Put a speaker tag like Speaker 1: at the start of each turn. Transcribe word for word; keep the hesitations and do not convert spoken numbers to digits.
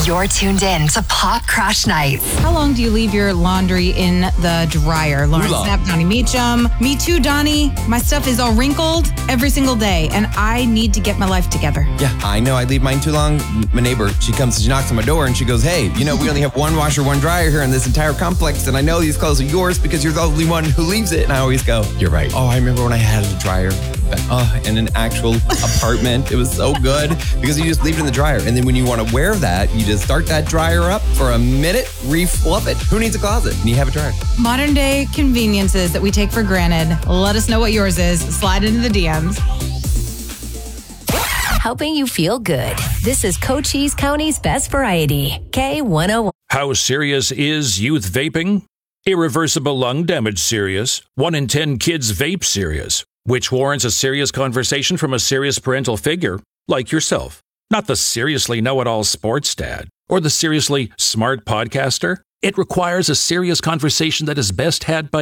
Speaker 1: You're tuned in to Pop Crush Nights.
Speaker 2: How long do you leave your laundry in the dryer? Lauren Snap, Donnie Meacham. Me too, Donnie. My stuff is all wrinkled every single day, and I need to get my life together.
Speaker 3: Yeah, I know. I leave mine too long. My neighbor, she comes, she knocks on my door, and she goes, hey, you know, we only have one washer, one dryer here in this entire complex, and I know these clothes are yours because you're the only one who leaves it. And I always go, you're right. Oh, I remember when I had a dryer uh, in an actual apartment. It was so good because you just leave it in the dryer. And then when you want to wear that, you just start that dryer up for a minute, refluff it. Who needs a closet? And you have a dryer.
Speaker 2: Modern day conveniences that we take for granted. Let us know what yours is. Slide into the D Ms.
Speaker 4: Helping you feel good. This is Cochise County's best variety. K one oh one.
Speaker 5: How serious is youth vaping? Irreversible lung damage serious. One in ten kids vape serious, which warrants a serious conversation from a serious parental figure like yourself. Not the seriously know-it-all sports dad or the seriously smart podcaster. It requires a serious conversation that is best had by